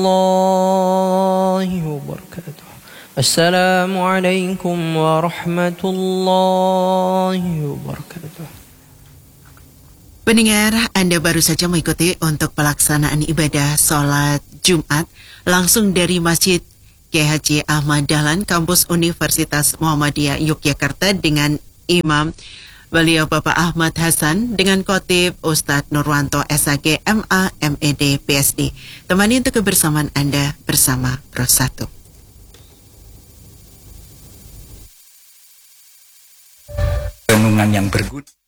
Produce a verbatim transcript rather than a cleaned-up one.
warahmatullahi wabarakatuh. Assalamualaikum warahmatullahi wabarakatuh. Pendengar, Anda baru saja mengikuti untuk pelaksanaan ibadah sholat Jumat langsung dari Masjid Kiai Haji Ahmad Dahlan, Kampus Universitas Muhammadiyah Yogyakarta dengan Imam beliau Bapak Ahmad Hasan dengan Khotib Ustadz Nurwanto S H M A M E D P S D. Temani untuk kebersamaan Anda bersama Pro satu. Renungan yang berguna.